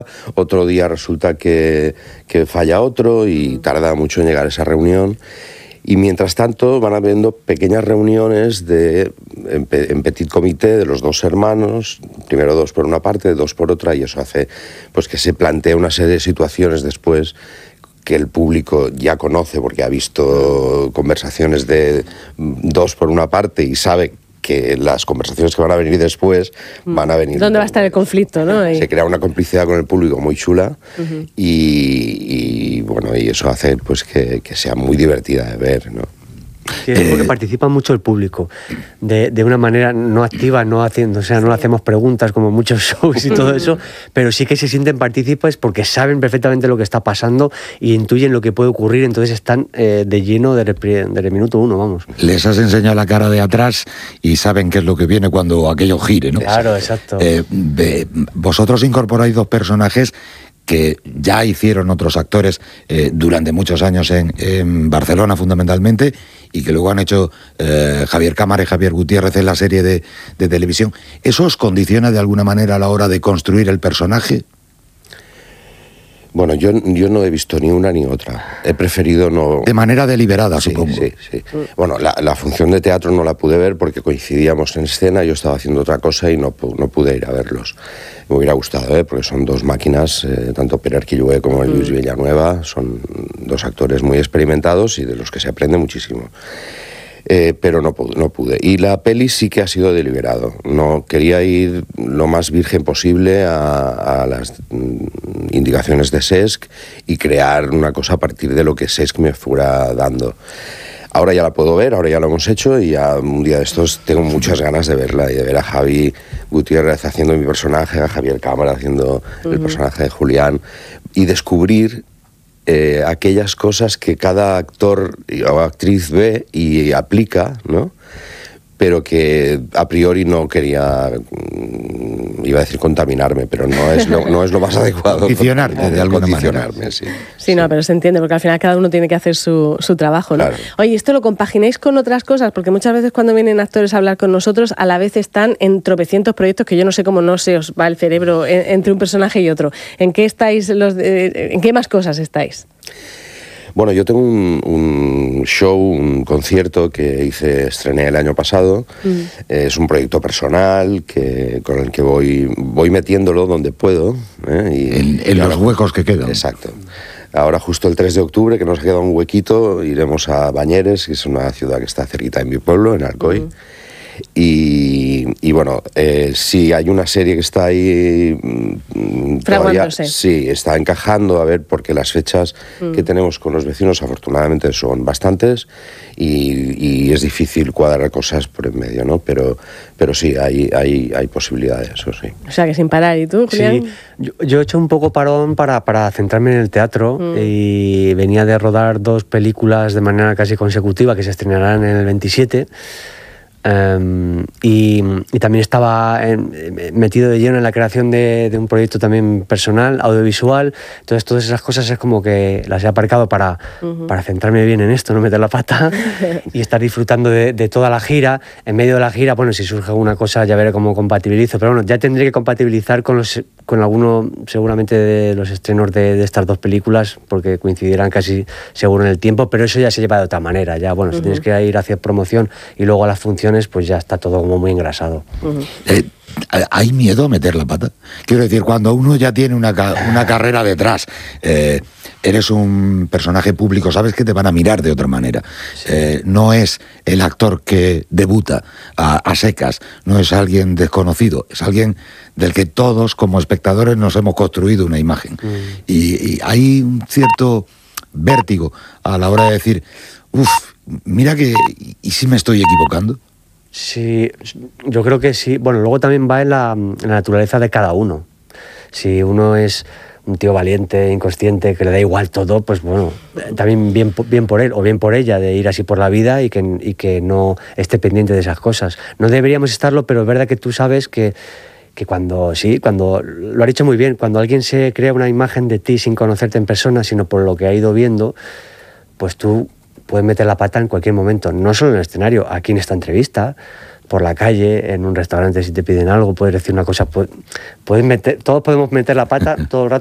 otro día resulta que falla otro y tarda mucho en llegar a esa reunión. Y mientras tanto van habiendo pequeñas reuniones en petit comité de los dos hermanos, primero dos por una parte, dos por otra, y eso hace pues que se plantee una serie de situaciones después que el público ya conoce porque ha visto conversaciones de dos por una parte y sabe que las conversaciones que van a venir después van a venir... ¿Dónde va a estar el conflicto, no? Se crea una complicidad con el público muy chula y bueno, y eso hace pues que sea muy divertida de ver, ¿no? Sí, es porque participa mucho el público, de una manera no activa, no haciendo, o sea, no le hacemos preguntas como muchos shows y todo eso, pero sí que se sienten partícipes porque saben perfectamente lo que está pasando y intuyen lo que puede ocurrir, entonces están de lleno desde el minuto uno, vamos. Les has enseñado la cara de atrás y saben qué es lo que viene cuando aquello gire, ¿no? Claro, exacto. Vosotros incorporáis dos personajes que ya hicieron otros actores durante muchos años en Barcelona fundamentalmente y que luego han hecho Javier Cámara y Javier Gutiérrez en la serie de televisión. ¿Eso os condiciona de alguna manera a la hora de construir el personaje? Bueno, yo no he visto ni una ni otra. He preferido no... De manera deliberada, supongo. Sí. Bueno, la función de teatro no la pude ver porque coincidíamos en escena, yo estaba haciendo otra cosa y no pude ir a verlos. Me hubiera gustado, porque son dos máquinas, tanto Pere Arquillué como Lluís Villanueva, son dos actores muy experimentados y de los que se aprende muchísimo. Pero no pude. Y la peli sí que ha sido deliberado. No quería ir lo más virgen posible a las indicaciones de Cesc y crear una cosa a partir de lo que Cesc me fuera dando. Ahora ya la puedo ver, ahora ya lo hemos hecho y ya un día de estos tengo muchas ganas de verla y de ver a Javi Gutiérrez haciendo mi personaje, a Javier Cámara haciendo el personaje de Julián y descubrir aquellas cosas que cada actor o actriz ve y aplica, ¿no? Pero que a priori no quería, iba a decir contaminarme, pero no es lo más adecuado. Condicionarte de alguna manera. Sí, no, pero se entiende, porque al final cada uno tiene que hacer su trabajo, ¿no? Claro. Oye, ¿esto lo compagináis con otras cosas? Porque muchas veces cuando vienen actores a hablar con nosotros, a la vez están en tropecientos proyectos que yo no sé cómo no se os va el cerebro entre un personaje y otro. ¿En qué estáis en qué más cosas estáis? Bueno, yo tengo un show, un concierto que estrené el año pasado. Es un proyecto personal con el que voy metiéndolo donde puedo. En los huecos que quedan. Exacto. Ahora justo el 3 de octubre, que nos ha quedado un huequito, iremos a Bañeres, que es una ciudad que está cerquita de mi pueblo, en Alcoy. Y bueno, sí, hay una serie que está ahí todavía, sí, está encajando, a ver, porque las fechas que tenemos con los vecinos afortunadamente son bastantes y es difícil cuadrar cosas por en medio, ¿no? Pero sí, hay posibilidades, eso sí. O sea, que sin parar. ¿Y tú, Julián? Sí, yo he hecho un poco parón para centrarme en el teatro y venía de rodar 2 películas de manera casi consecutiva que se estrenarán en el 27. Y también estaba metido de lleno en la creación de un proyecto también personal, audiovisual. Entonces todas esas cosas es como que las he aparcado para centrarme bien en esto, no meter la pata y estar disfrutando de toda la gira. En medio de la gira, bueno, si surge alguna cosa ya veré cómo compatibilizo, pero bueno, ya tendré que compatibilizar con alguno seguramente de los estrenos de estas 2 películas, porque coincidirán casi seguro en el tiempo, pero eso ya se lleva de otra manera. Ya, bueno, si tienes que ir hacia promoción y luego a las funciones, pues ya está todo como muy engrasado. ¿Hay miedo a meter la pata? Quiero decir, cuando uno ya tiene una carrera detrás, eres un personaje público, sabes que te van a mirar de otra manera. No es el actor que debuta a secas, no es alguien desconocido, es alguien del que todos como espectadores nos hemos construido una imagen. Y hay un cierto vértigo a la hora de decir, mira que, ¿y si me estoy equivocando? Sí, yo creo que sí. Bueno, luego también va en la naturaleza de cada uno. Si uno es un tío valiente, inconsciente, que le da igual todo, pues bueno, también bien por él o bien por ella de ir así por la vida y que no esté pendiente de esas cosas. No deberíamos estarlo, pero es verdad que tú sabes que cuando lo ha dicho muy bien, cuando alguien se crea una imagen de ti sin conocerte en persona, sino por lo que ha ido viendo, pues tú puedes meter la pata en cualquier momento, no solo en el escenario, aquí en esta entrevista, por la calle, en un restaurante, si te piden algo, puedes decir una cosa, puedes meter, todos podemos meter la pata todo el rato